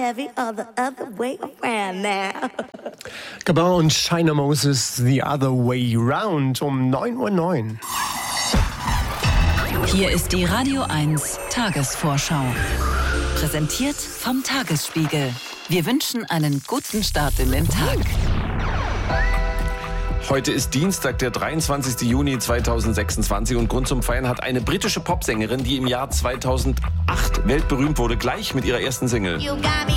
every other way around now. Gabon und China Moses, The Other Way Round um 9:09 Uhr. Hier ist die Radio 1 Tagesvorschau. Präsentiert vom Tagesspiegel. Wir wünschen einen guten Start in den Tag. Heute ist Dienstag, der 23. Juni 2026 und Grund zum Feiern hat eine britische Popsängerin, die im Jahr 2008 weltberühmt wurde, gleich mit ihrer ersten Single. You got me